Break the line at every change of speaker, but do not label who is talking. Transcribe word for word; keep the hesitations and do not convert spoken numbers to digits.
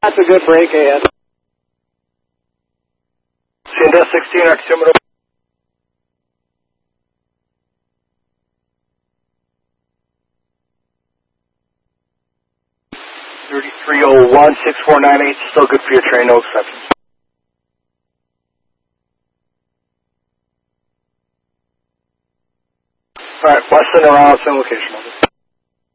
That's a good break ahead.
Cinda sixteen, altimeter. thirty-three oh one, six four nine eight, still good for your train, no exceptions. Alright, less than around same location.